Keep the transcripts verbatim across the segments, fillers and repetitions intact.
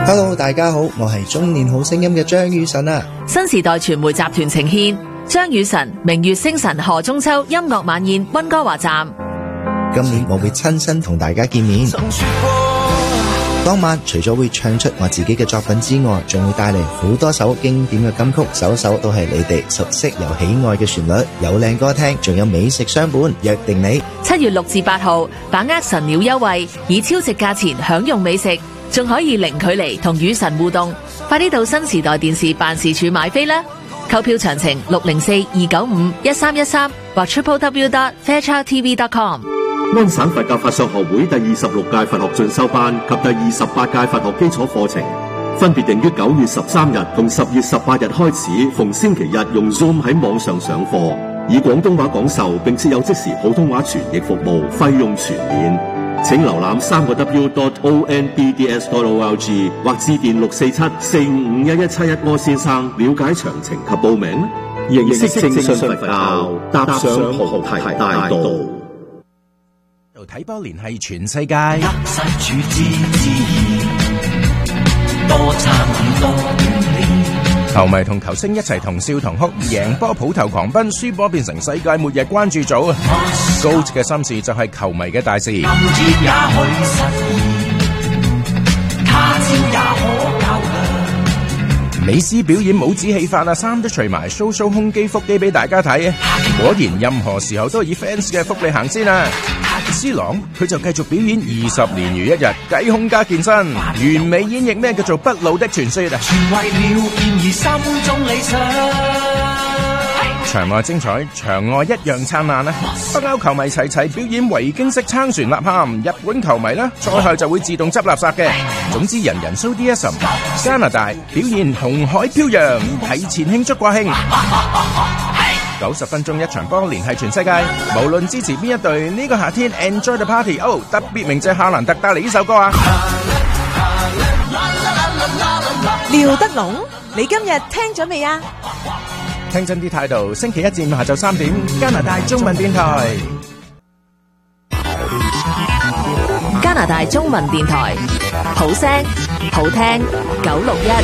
Hello， 大家好，我係中年好聲音嘅張宇晨啊。 新時代傳媒集團呈獻張宇晨明月星辰賀中秋音樂晚宴溫哥華站。 今年我會親身同大家見面。當晚除咗會唱出我自己嘅作品之外，仲會帶嚟好多首經典嘅金曲，首首都係你哋熟悉又喜愛嘅旋律，有靚歌聽，仲有美食相伴，約定你。 七月六至八號，把握神鳥優惠，以超值價錢享用美食，仲可以零距離同與神互動。快啲到新時代電視辦事處買飛啦！購票詳情六零四二九五一三一三或 triple w dot fairchild t v dot com。 安省佛教法相學會第二十六屆佛學進修班及第二十八屆佛學基礎課程，分別定於九月十三日同十月十八日開始，逢星期日用 Zoom 喺網上上課，以廣東話講授，並設有即時普通話傳譯服務，費用全免。請瀏覽三個 w dot o n b d s dot o r g 或致電六四七四五五一一七一柯先生了解詳情及報名。認識正信佛教，踏上菩提大道。 睇波聯繫全世界，球迷同球星一齊同笑同哭，贏波抱頭狂奔，輸波變成世界末日關注組。GOAT 嘅心事就係球迷嘅大事。美斯表演帽子戲法啊，衫都除埋 show show 胸肌腹肌俾大家睇。果然任何時候都以 fans 嘅福利行先啊。C 朗佢就繼續表演二十年如一日，雞胸加健身，完美演繹咩叫做不老的傳說啊！全為了健兒心中理想。場內精彩，場外一樣燦爛啊！北歐球迷齊齊表演維京式撐船吶喊，日本球迷呢賽後就會自動執垃圾嘅。總之人人 show 啲 SM。加拿大表現紅海飄揚，提前慶祝國慶。九十分鐘一場波，聯繫全世界。無論支持邊一隊，呢個夏天 enjoy the party。哦，特別鳴謝夏蘭特帶嚟呢首歌啊！ 廖德龍，你今日聽咗未啊？ 聽真啲態度，星期一至五下晝三點，加拿大中文電台。 加拿大中文電台，好聲好聽，九六一。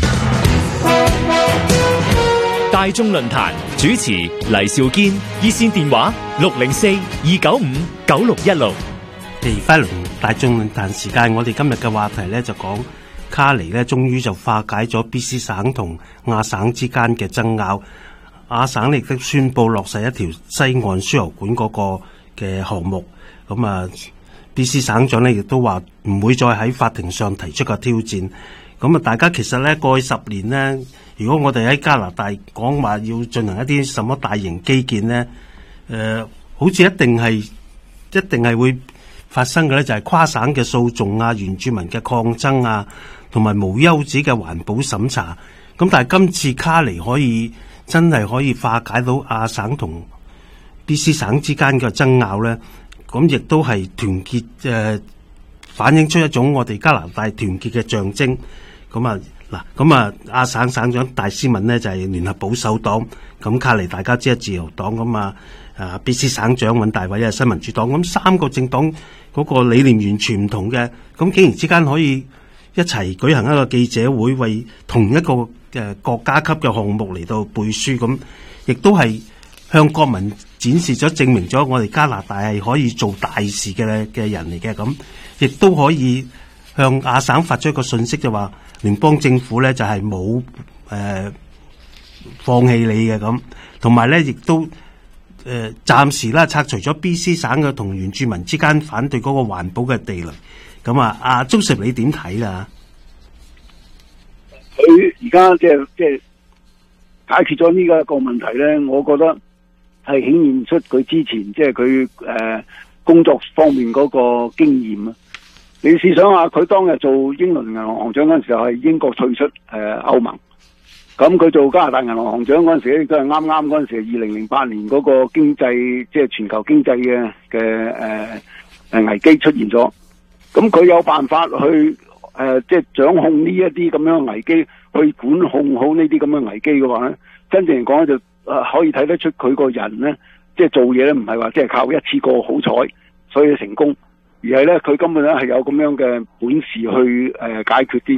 大眾論壇主持黎兆堅，熱線電話六零四二九五九六一六。 嚟翻嚟大眾論壇時間，我哋今日嘅話題咧就講卡尼咧，終於就化解咗 B C 省同亞省之間嘅爭拗。亞省亦都宣布落實一條西岸輸油管嗰個嘅項目。咁啊 ，B C 省長咧亦都話唔會再喺法庭上提出個挑戰。咁啊，大家其實咧過去十年咧，如果我哋喺加拿大講話要進行一啲什麼大型基建咧，誒、呃，好似一定係一定係會發生嘅咧，就係跨省嘅訴訟啊、原住民嘅抗爭啊，同埋無休止嘅環保審查。咁但係今次卡尼可以真係可以化解到亞省同 B C 省之間嘅爭拗咧，咁亦都係團結誒、呃，反映出一種我哋加拿大團結嘅象徵。咁啊嗱，咁啊亞省省長戴斯文呢就係、是、聯合保守黨，咁卡尼大家知係自由黨，咁啊啊 B C 省長尹大偉係新民主黨，咁三個政黨嗰個理念完全唔同嘅，咁竟然之間可以一齊舉行一個記者會，為同一個嘅國家級嘅項目嚟到背書，咁亦都係向國民展示咗、證明咗我哋加拿大係可以做大事嘅嘅人嚟嘅，咁亦都可以向亞省發出一個信息，就話聯邦政府咧就係冇誒放棄你嘅，咁，同埋咧亦都誒暫時啦拆除咗 B C 省嘅同原住民之間反對嗰個環保嘅地雷。咁啊，阿 Joseph 你點睇啦？ 佢而家即係即係解決咗呢個一個問題咧，我覺得係顯現出佢之前即係佢誒工作方面嗰個經驗啊！你試想下，佢當日做英倫銀行行長嗰陣時候係英國退出誒歐盟，咁佢做加拿大銀行行長嗰陣時咧，都係啱啱嗰陣時二零零八年嗰個經濟即係全球經濟嘅嘅誒誒危機出現咗，咁佢有辦法去誒、呃、即係掌控呢一啲咁樣嘅危機，去管控好呢啲咁嘅危機嘅話咧，真正嚟講就誒、呃、可以睇得出佢個人咧，即係做嘢咧唔係話即係靠一次過好彩所以成功。而係咧，佢根本咧係有咁樣嘅本事去誒、呃、解決啲